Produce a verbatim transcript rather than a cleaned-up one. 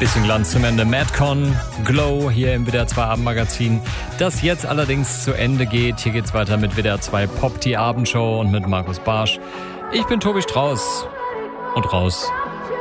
Bisschen Glanz zum Ende. Madcon, Glow hier im W D R zwei Abendmagazin, das jetzt allerdings zu Ende geht. Hier geht's weiter mit W D R zwei Pop, die Abendshow und mit Markus Barsch. Ich bin Tobi Strauß und raus